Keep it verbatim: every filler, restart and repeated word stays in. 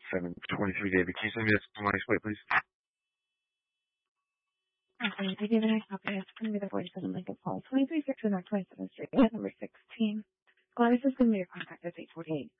seven twenty-three, David. Can you send me that license plate, please? Okay, I gave an I copy. It's going to be the forty-seven Lincoln Falls, twenty-three six North twenty-seventh Street, number sixteen. Gladys is going to be your contact at eight forty-eight.